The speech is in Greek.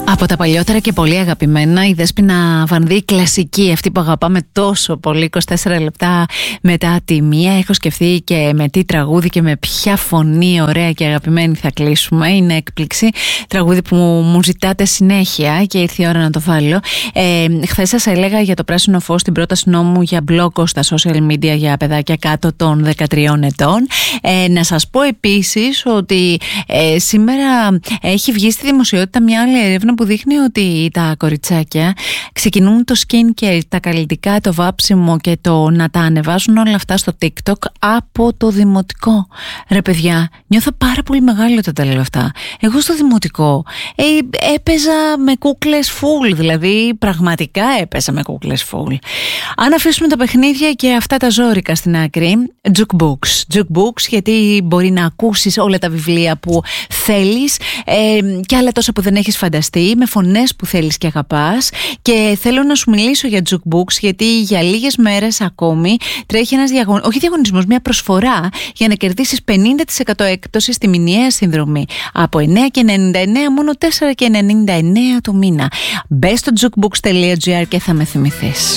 Από τα παλιότερα και πολύ αγαπημένα, η Δέσποινα Βανδύ, κλασική, αυτή που αγαπάμε τόσο πολύ, 24 λεπτά μετά τη μία. Έχω σκεφτεί και με τι τραγούδι και με ποια φωνή ωραία και αγαπημένη θα κλείσουμε. Είναι έκπληξη. Τραγούδι που μου ζητάτε συνέχεια και ήρθε η ώρα να το βάλω. Χθες σας έλεγα για το πράσινο φως, την πρόταση νόμου για μπλόκο στα social media για παιδάκια κάτω των 13 ετών. Να σας πω επίσης ότι σήμερα έχει βγει στη δημοσιότητα μια άλλη έρευνα που δείχνει ότι τα κοριτσάκια ξεκινούν το skincare, τα καλλιτικά, το βάψιμο και το να τα ανεβάζουν όλα αυτά στο TikTok από το δημοτικό. Ρε παιδιά, νιώθω πάρα πολύ μεγάλο τα λέω αυτά. Εγώ στο δημοτικό έπαιζα με κούκλες full, δηλαδή πραγματικά έπαιζα με κούκλες full. Αν αφήσουμε τα παιχνίδια και αυτά τα ζόρικα στην άκρη, jukebooks, γιατί μπορεί να ακούσεις όλα τα βιβλία που θέλεις και άλλα τόσα που δεν έχεις φανταστεί, με φωνές που θέλεις και αγαπάς. Και θέλω να σου μιλήσω για jukebooks, γιατί για λίγες μέρες ακόμη τρέχει ένας διαγωνισμός, μια προσφορά για να κερδίσεις 50% έκπτωση στη μηνιαία συνδρομή. Από 9,99 μόνο 4,99 το μήνα. Μπες στο jukebooks.gr και θα με θυμηθείς.